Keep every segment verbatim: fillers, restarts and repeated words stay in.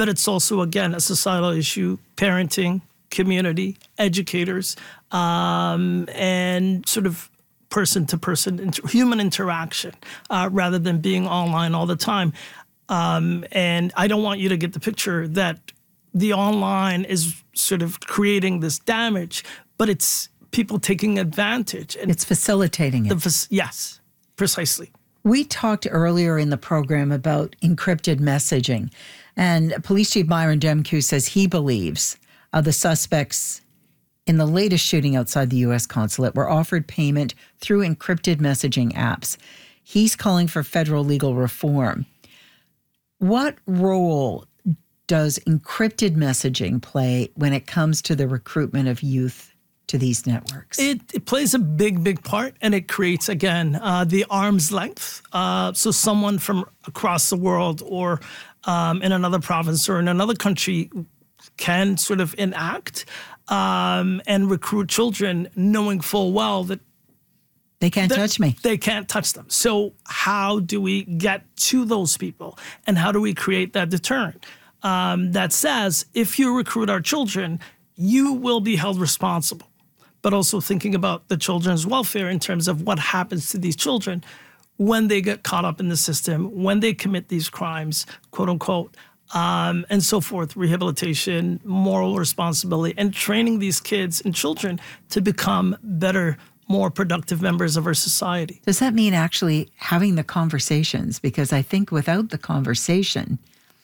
but it's also, again, a societal issue, parenting, community, educators, um, and sort of person-to-person, inter- human interaction, uh, rather than being online all the time. Um, and I don't want you to get the picture that the online is sort of creating this damage, but it's people taking advantage. And it's facilitating it. The, yes, precisely. We talked earlier in the program about encrypted messaging, and Police Chief Myron Demkiw says he believes uh, the suspects in the latest shooting outside the U S consulate were offered payment through encrypted messaging apps. He's calling for federal legal reform. What role does encrypted messaging play when it comes to the recruitment of youth to these networks? It, it plays a big, big part, and it creates, again, uh, the arm's length. Uh, so someone from across the world or um, in another province or in another country can sort of enact um, and recruit children knowing full well that They can't that touch me. They can't touch them. So how do we get to those people, and how do we create that deterrent um, that says, if you recruit our children, you will be held responsible? But also thinking about the children's welfare in terms of what happens to these children when they get caught up in the system, when they commit these crimes, quote unquote, um, and so forth, rehabilitation, moral responsibility, and training these kids and children to become better, more productive members of our society. Does that mean actually having the conversations? Because I think without the conversation,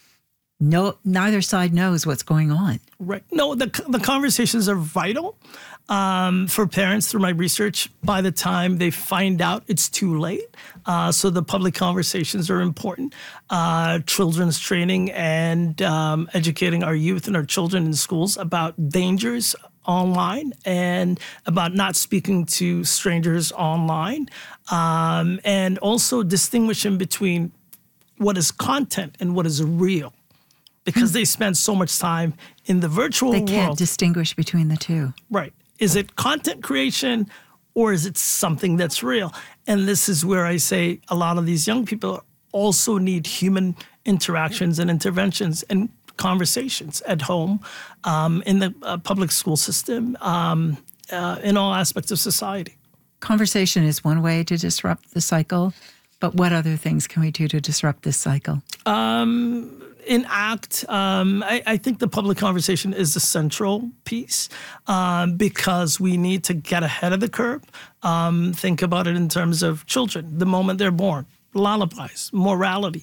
no, neither side knows what's going on. Right. No, the the conversations are vital um, for parents. Through my research, by the time they find out, it's too late. Uh, so the public conversations are important. Uh, children's training and um, educating our youth and our children in schools about dangers online and about not speaking to strangers online, um, and also distinguishing between what is content and what is real. Because they spend so much time in the virtual They world. can't distinguish between the two. Right. Is it content creation or is it something that's real? And this is where I say a lot of these young people also need human interactions and interventions and conversations at home, um, in the uh, public school system, um, uh, in all aspects of society. Conversation is one way to disrupt the cycle, but what other things can we do to disrupt this cycle? Um... Enact, um, I, I think the public conversation is the central piece um, because we need to get ahead of the curve. Um, think about it in terms of children, the moment they're born, lullabies, morality,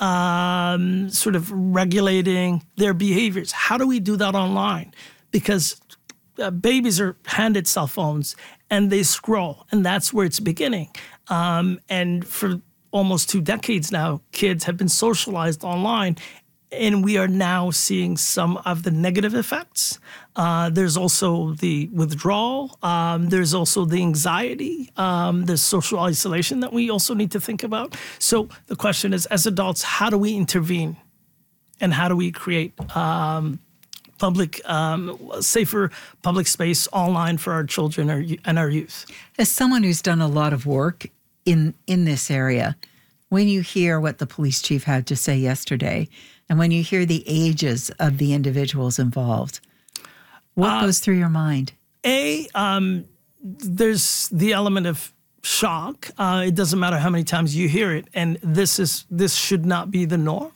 um, sort of regulating their behaviors. How do we do that online? Because uh, babies are handed cell phones and they scroll, and that's where it's beginning. Um, and for almost two decades now, kids have been socialized online. And we are now seeing some of the negative effects. Uh, there's also the withdrawal. Um, there's also the anxiety. Um, there's social isolation that we also need to think about. So the question is, as adults, how do we intervene? And how do we create um, public, um, safer public space online for our children and our youth? As someone who's done a lot of work in, in this area, when you hear what the police chief had to say yesterday, and when you hear the ages of the individuals involved, what uh, goes through your mind? A, um, there's the element of shock. Uh, it doesn't matter how many times you hear it, and this is this should not be the norm.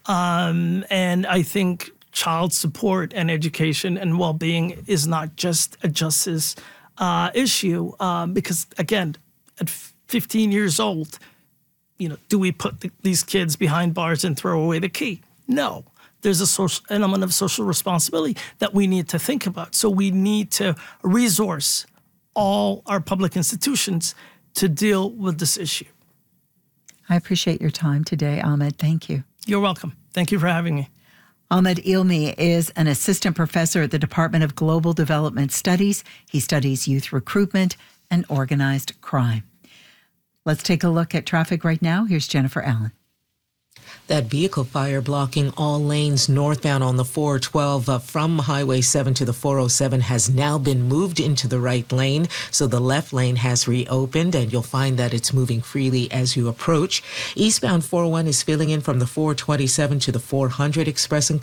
Um, and I think child support and education and well-being is not just a justice uh, issue, uh, because again, at fifteen years old, you know, do we put the, these kids behind bars and throw away the key? No. There's a social element of social responsibility that we need to think about. So we need to resource all our public institutions to deal with this issue. I appreciate your time today, Ahmed. Thank you. You're welcome. Thank you for having me. Ahmed Ilmi is an assistant professor at the Department of Global Development Studies. He studies youth recruitment and organized crime. Let's take a look at traffic right now. Here's Jennifer Allen. That vehicle fire blocking all lanes northbound on the four twelve uh, from Highway seven to the four oh seven has now been moved into the right lane. So the left lane has reopened, and you'll find that it's moving freely as you approach. Eastbound four oh one is filling in from the four twenty-seven to the four hundred express and